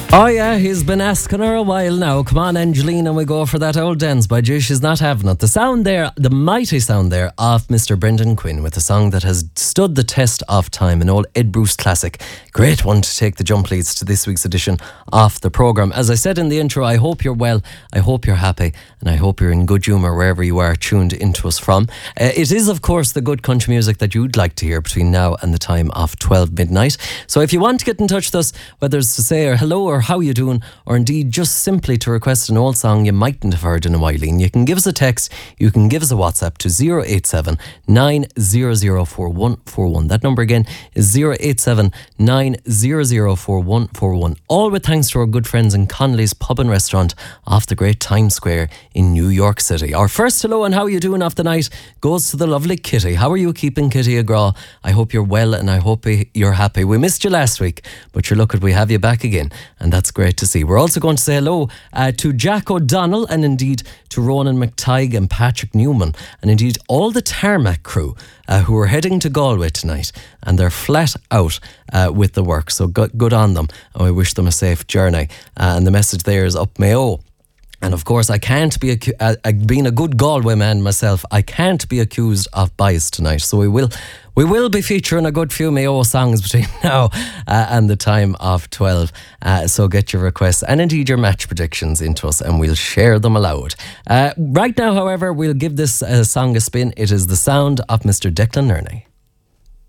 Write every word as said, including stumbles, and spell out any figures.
Oh yeah, he's been asking her a while now. Come on, Angelina, we go for that old dance. By Jay, she's not having it. The sound there, the mighty sound there of Mister Brendan Quinn with a song that has stood the test of time, an old Ed Bruce classic. Great one to take the jump leads to this week's edition of the programme. As I said in the intro, I hope you're well, I hope you're happy, and I hope you're in good humour wherever you are tuned into us from. Uh, it is, of course, the good country music that you'd like to hear between now and the time of twelve midnight. So if you want to get in touch with us, whether it's to say or hello or how you doing, or indeed just simply to request an old song you mightn't have heard in a while, you can give us a text, you can give us a WhatsApp to zero eight seven nine zero zero four one four one. That number again is zero eight seven nine zero zero four one four one. All with thanks to our good friends in Connolly's Pub and Restaurant off the great Times Square in New York City. Our first hello and how you doing off the night goes to the lovely Kitty. How are you keeping, Kitty Agraw? I hope you're well and I hope you're happy. We missed you last week, but you're lucky we have you back again, and that's great to see. We're also going to say hello uh, to Jack O'Donnell and indeed to Ronan McTighe and Patrick Newman and indeed all the Tarmac crew uh, who are heading to Galway tonight, and they're flat out uh, with the work, so good, good on them, and we wish them a safe journey. Uh, and the message there is up Mayo. And of course, I can't be, acu- uh, uh, being a good Galway man myself, I can't be accused of bias tonight. So we will we will be featuring a good few Mayo songs between now uh, and the time of twelve. Uh, so get your requests and indeed your match predictions into us and we'll share them aloud. Uh, right now, however, we'll give this uh, song a spin. It is the sound of Mister Declan Nerney.